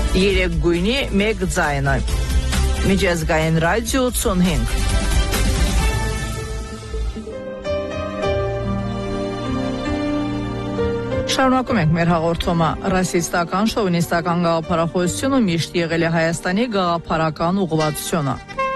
Երեք գույնի մեկ ձայնը։ Միջազգային ռադիո 85։ Շարունակում ենք մեր հաղորդումը։ Ռասիստական, շովինիստական գաղափարախոսությունը միշտ եղել է Հայաստանի գաղափարական ուղղվածությունը։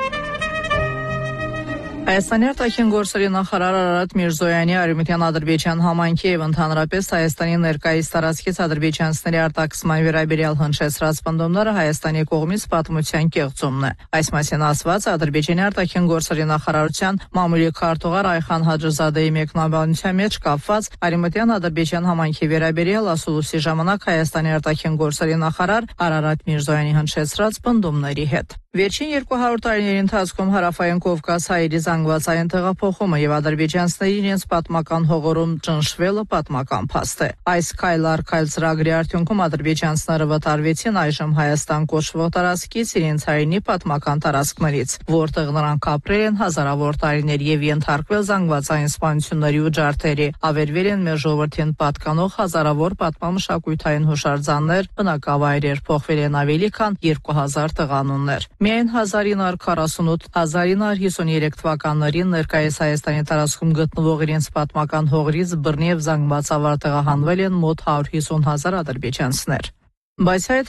Հայաստանի արտաքին գործերի նախարար Արարատ Միրզոյանի Արևմտյան Ադրբեջան համայնքի եւ ընդհանրապես Հայաստանի ներկայիս տարածքից ադրբեջանցիների արտաքսման վերաբերյալ հնչեցրած պնդումները Հայաստանի կողմից պատմության կեղծումն է։ Այս մասին ասված Ադրբեջանի արտաքին գործերի նախարարության մամուլի քարտուղար Այխան Հաջզադեի մեկնաբանության մեջ կապված Արևմտյան Ադրբեջան համայնքի վերաբերյալ ասուլուսի ժամանակ Հայաստանի արտաքին գործերի նախարար Արարատ Միրզոյանի հնչեցրած պնդումների հետ։ Վերջին 200 տարիների ընթացքում հարավային Կովկասի զանգվածային տեղափոխումը եւ ադրբեջանցիների իրենց պատմական հողորում ճնշվելը պատմական փաստ է։ Այս քայլ առ քայլ ծրագրի արդյունքում ադրբեջանցիները վտարվեցին այժմ Հայաստան կոչվող տարածքից իրենց հայրենի պատմական տարածքներից, որտեղ նրանք ապրել են հազարավոր տարիներ եւ ենթարկվել զանգվածային սպանությունների ու ջարդերի, ավերվել են մեր ժողովրդին պատկանող հազարավոր պատմամշակութային հուշարձաններ, բնակավայրեր, փոխվել են ավելի քան 2000 տղանուններ։ Միայն 1948-1953 թվականներին ներկայիս Հայաստանի տարածքում գտնվող իրենց պատմական հողերից բռնի եւ զանգվածավոր տեղահանվել են մոտ 150,000 ադրբեջանցիներ։ Բայց այդ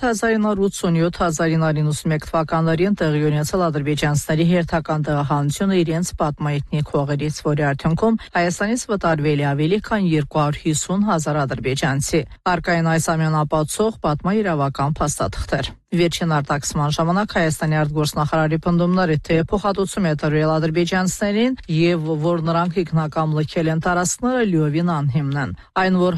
1987-1991 թվականներին տեղի ունեցել ադրբեջանցիների հերթական տեղահանությունը իրենց պատմաեթնիկ հողերից, որի արդյունքում Հայաստանից վտարվել է ավելի քան 250,000 ադրբեջանցի։ Արկային այս ամենապատսող պատմաիրավական փաստաթղթեր։ Վերջին արտաքսման ժամանակ Հայաստանի արտգործնախարարի պնդումները, թե փոխհատուցում է տրվել ադրբեջանցիներին եւ որ նրանք ինքնակամ լքել են տարածքները, լիովին անհիմն են։ Այն, որ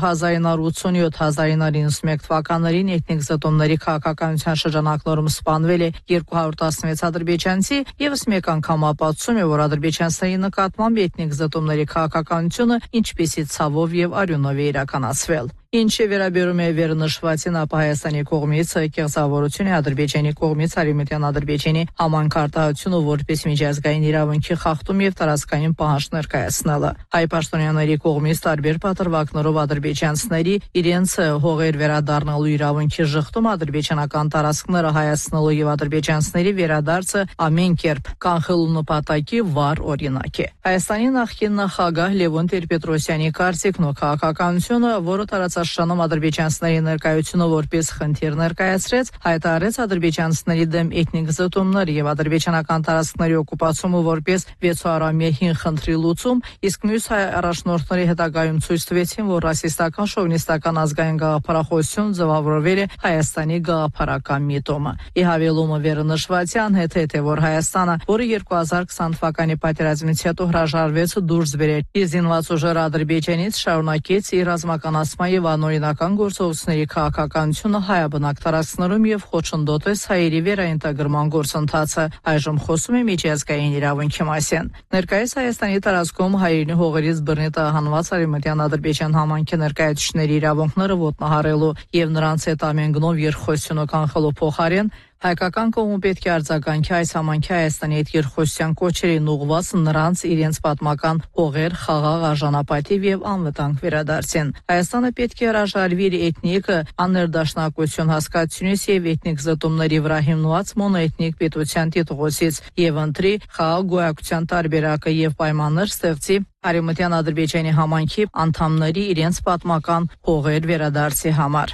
1987-1991 թվականներին էթնիկ զտումների քաղաքականության շրջանակներում սպանվել է 216 ադրբեջանցի, եւս մեկ անգամ ապացուցում է, որ ադրբեջանցիների նկատմամբ էթնիկ զտումների քաղաքականությունը ինչպիսի ցավով եւ արյունով է իրականացվել։ Ինչի վերաբերում է վերնշվածին, ապա Հայաստանի կողմից կեղծավորություն է Ադրբեջանի կողմից Արևմտյան Ադրբեջանի համանքարտահայտությունը որպես միջազգային իրավունքի խախտում եւ տարածքային պահանջ ներկայացնելը։ Հայ պաշտոնյաների կողմից տարբեր պատրվակներով ադրբեջանցիների իրենց հողեր վերադառնալու իրավունքի շղթում ադրբեջանական տարածքները հայացնելու եւ ադրբեջանցիների վերադարձը ամեն կերպ կանխելու նպատակի վառ օրինակ է։ Հայաստանի նախկին նախագահ Լևոն Տեր-Պետրոսյանի կարծիքն ու քաղաքականությունը, որը Շրջանում ադրբեջանցիների ներկայությունը որպես խնդիր ներկայացրեց, հայտարարեց ադրբեջանցիների դեմ էթնիկ զտումներ եւ ադրբեջանական տարածքների օկուպացումը որպես 600-ամյա հին խնդրի լուծում, իսկ մյուս հայ առաջնորդների հետագայում ցույց տվեցին, որ ռասիստական, շովինիստական ազգային գաղափարախոսություն ձևավորվել է Հայաստանի գաղափարական միտումը։ Ի հավելումը վերնշվածյան հետ է, որ Հայաստանը, որը 2020 թվականի պատերազմից հետո հրաժարվեց դուրս բերել իր զինված ուժերը Ադրբեջանից, շարունակեց իր ռազմականացման եւ անօրինական գործողությունների քաղաքականությունը հայաբնակ տարածքներում եւ խոչընդոտեց հայերի վերաինտեգրման գործընթացը, այժմ խոսում է միջազգային իրավունքի մասին։ Ներկայիս Հայաստանի տարածքում հայերենի հողերից բռնի տեղահանված Արևմտյան Ադրբեջան համայնքի ներկայացուցիչների իրավունքները ոտնահարելու եւ նրանց հետ ամեն գնով երկխոսությունը կանխելու փոխարեն հայկական կողմը պետք է արձագանքի այս համայնքի Հայաստանի հետ երկխոսության կոչերին ուղղված նրանց իրենց պատմական հողեր խաղաղ արժանապատիվ եւ անվտանգ վերադարձին։ Հայաստանը պետք է հրաժարվի իր էթնիկ աներդաշնակություն հասկացությունից եւ էթնիկ զտումների վրա հիմնված մոնոէթնիկ պետության տիտղոսից եւ ընտրի խաղաղ գոյակցության տարբերակը եւ պայմաններ ստեղծի Արևմտյան Ադրբեջանի համայնքի անդամների իրենց պատմական հողեր վերադարձի համար։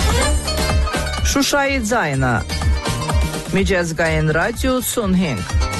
Շուշայի ձայնը Միջազգային ռադիո 85